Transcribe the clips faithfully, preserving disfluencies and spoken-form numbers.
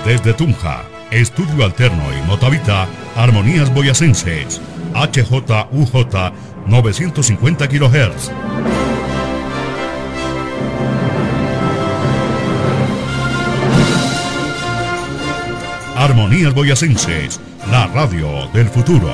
Desde Tunja, Estudio Alterno y Motavita, Armonías Boyacenses, H J U J novecientos cincuenta kilohertz. Armonías Boyacenses, la radio del futuro.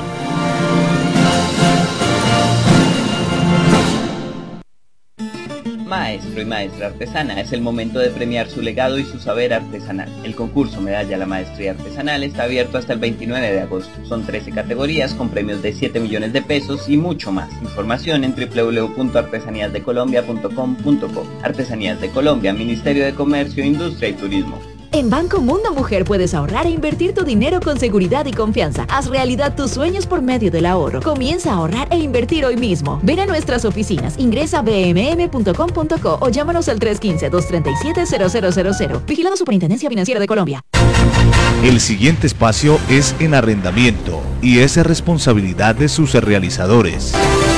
Maestro y maestra artesana, es el momento de premiar su legado y su saber artesanal. El concurso Medalla a la Maestría Artesanal está abierto hasta el veintinueve de agosto. Son trece categorías con premios de siete millones de pesos y mucho más. Información en doble u doble u doble u punto artesanías de colombia punto com punto co. Artesanías de Colombia, Ministerio de Comercio, Industria y Turismo. En Banco Mundo Mujer puedes ahorrar e invertir tu dinero con seguridad y confianza. Haz realidad tus sueños por medio del ahorro. Comienza a ahorrar e invertir hoy mismo. Ven a nuestras oficinas, ingresa a b m m punto com punto co o llámanos al tres uno cinco, dos tres siete, cero cero cero cero. Vigilado Superintendencia Financiera de Colombia. El siguiente espacio es en arrendamiento y es responsabilidad de sus realizadores.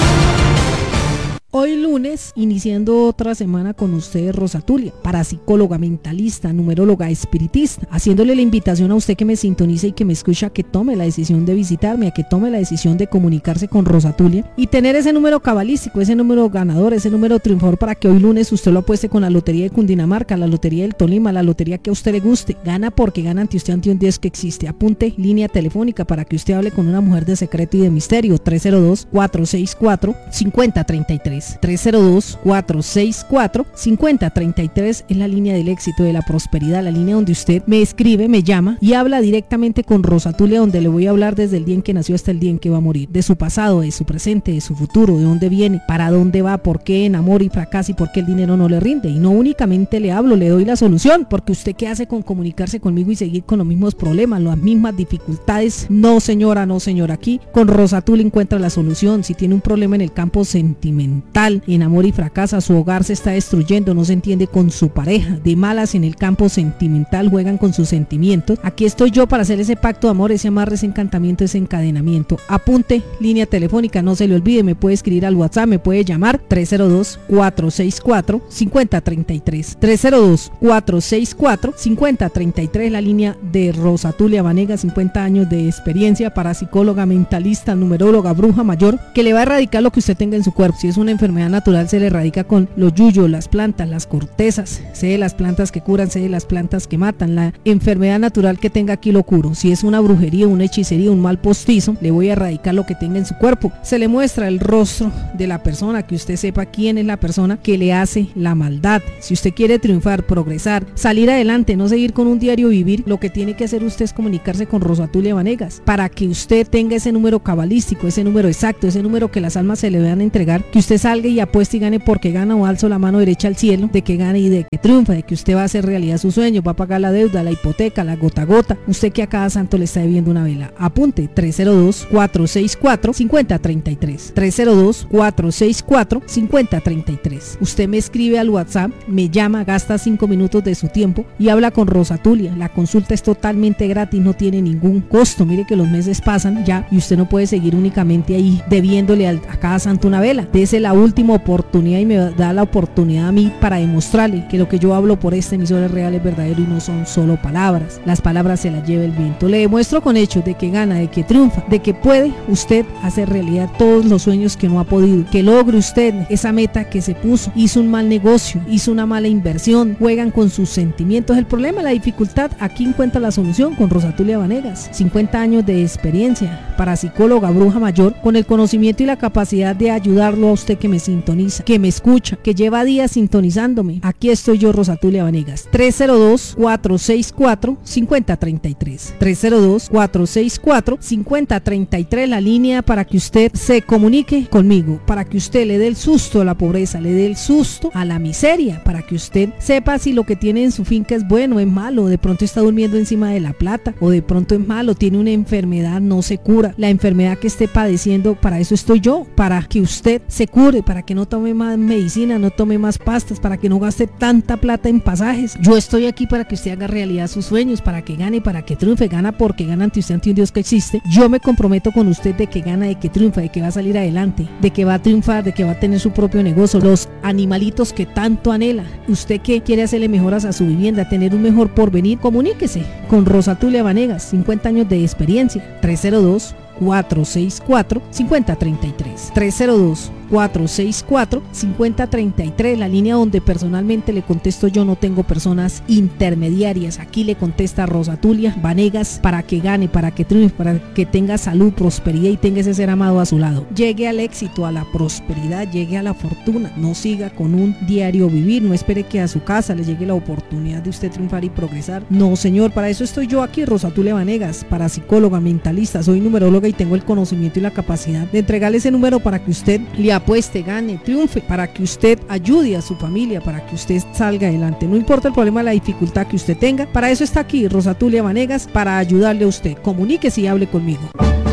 Hoy lunes, iniciando otra semana con ustedes, Rosa Tulia, parapsicóloga, mentalista, numeróloga, espiritista, haciéndole la invitación a usted que me sintoniza y que me escucha, que tome la decisión de visitarme, a que tome la decisión de comunicarse con Rosa Tulia y tener ese número cabalístico, ese número ganador, ese número triunfador para que hoy lunes usted lo apueste con la Lotería de Cundinamarca, la Lotería del Tolima, la lotería que a usted le guste. Gana porque gana ante usted, ante un diez que existe. Apunte línea telefónica para que usted hable con una mujer de secreto y de misterio, tres cero dos, cuatro seis cuatro, cinco cero tres tres. tres cero dos, cuatro seis cuatro, cinco cero tres tres es la línea del éxito, de la prosperidad, la línea donde usted me escribe, me llama y habla directamente con Rosa Tulia, donde le voy a hablar desde el día en que nació hasta el día en que va a morir, de su pasado, de su presente, de su futuro, de dónde viene, para dónde va, por qué enamora y fracasa y por qué el dinero no le rinde. Y no únicamente le hablo, le doy la solución, porque usted qué hace con comunicarse conmigo y seguir con los mismos problemas, las mismas dificultades. No señora, no señora, aquí con Rosa Tulia encuentra la solución. Si tiene un problema en el campo sentimental, enamora y fracasa, su hogar se está destruyendo, no se entiende con su pareja, de malas en el campo sentimental, juegan con sus sentimientos, aquí estoy yo para hacer ese pacto de amor, ese amarre, ese encantamiento, ese encadenamiento. Apunte línea telefónica, no se le olvide, me puede escribir al WhatsApp, me puede llamar tres cero dos, cuatro seis cuatro, cinco cero tres tres, tres cero dos, cuatro seis cuatro, cinco cero tres tres, la línea de Rosa Tulia Vanegas, cincuenta años de experiencia, parapsicóloga, mentalista, numeróloga, bruja mayor, que le va a erradicar lo que usted tenga en su cuerpo. Si es una enfermedad natural, se le erradica con los yuyos, las plantas, las cortezas, sé de las plantas que curan, sé de las plantas que matan. La enfermedad natural que tenga aquí lo curo. Si es una brujería, una hechicería, un mal postizo, le voy a erradicar lo que tenga en su cuerpo. Se le muestra el rostro de la persona, que usted sepa quién es la persona que le hace la maldad. Si usted quiere triunfar, progresar, salir adelante, no seguir con un diario vivir, lo que tiene que hacer usted es comunicarse con Rosa Tulia Vanegas, para que usted tenga ese número cabalístico, ese número exacto, ese número que las almas se le van a entregar, que usted salga y apueste y gane porque gana, o alzo la mano derecha al cielo de que gane y de que triunfa, de que usted va a hacer realidad su sueño, va a pagar la deuda, la hipoteca, la gota a gota, usted que a cada santo le está debiendo una vela. Apunte tres cero dos, cuatro seis cuatro, cinco cero tres tres, tres cero dos, cuatro seis cuatro, cinco cero tres tres. Usted me escribe al WhatsApp, me llama, gasta cinco minutos de su tiempo y habla con Rosa Tulia. La consulta es totalmente gratis, no tiene ningún costo. Mire que los meses pasan ya y usted no puede seguir únicamente ahí debiéndole a cada santo una vela. Dese la última oportunidad y me da la oportunidad a mí para demostrarle que lo que yo hablo por esta emisora es real, es verdadero y no son solo palabras. Las palabras se las lleva el viento. Le demuestro con hechos de que gana, de que triunfa, de que puede usted hacer realidad todos los sueños que no ha podido, que logre usted esa meta que se puso. Hizo un mal negocio, hizo una mala inversión, juegan con sus sentimientos. El problema, la dificultad, aquí encuentra la solución con Rosa Tulia Vanegas. cincuenta años de experiencia, parapsicóloga, bruja mayor, con el conocimiento y la capacidad de ayudarlo a usted que me sintoniza, que me escucha, que lleva días sintonizándome. Aquí estoy yo, Rosa Tulia Vanegas. tres cero dos, cuatro seis cuatro, cinco cero tres tres, tres cero dos, cuatro seis cuatro, cinco cero tres tres, la línea para que usted se comunique conmigo, para que usted le dé el susto a la pobreza, le dé el susto a la miseria, para que usted sepa si lo que tiene en su finca es bueno o es malo. De pronto está durmiendo encima de la plata, o de pronto es malo, tiene una enfermedad, no se cura, la enfermedad que esté padeciendo. Para eso estoy yo, para que usted se cure mejore, para que no tome más medicina, no tome más pastas, para que no gaste tanta plata en pasajes. Yo estoy aquí para que usted haga realidad sus sueños, para que gane, para que triunfe. Gana porque gana ante usted, ante un Dios que existe. Yo me comprometo con usted de que gana, de que triunfa, de que va a salir adelante, de que va a triunfar, de que va a tener su propio negocio, los animalitos que tanto anhela. Usted que quiere hacerle mejoras a su vivienda, tener un mejor porvenir, comuníquese con Rosatulia Vanegas, cincuenta años de experiencia. Tres cero dos, cuatro seis cuatro, cinco cero tres tres. tres cero dos, cuatro seis cuatro, cinco cero tres tres, la línea donde personalmente le contesto yo, no tengo personas intermediarias. Aquí le contesta Rosatulia Vanegas para que gane, para que triunfe, para que tenga salud, prosperidad y tenga ese ser amado a su lado. Llegue al éxito, a la prosperidad, llegue a la fortuna. No siga con un diario vivir, no espere que a su casa le llegue la oportunidad de usted triunfar y progresar. No, señor, para eso estoy yo aquí, Rosatulia Vanegas, para psicóloga, mentalista, soy numeróloga y tengo el conocimiento y la capacidad de entregarle ese número para que usted le apueste, gane, triunfe, para que usted ayude a su familia, para que usted salga adelante. No importa el problema, la dificultad que usted tenga, para eso está aquí Rosatulia Vanegas, para ayudarle a usted. Comuníquese y hable conmigo.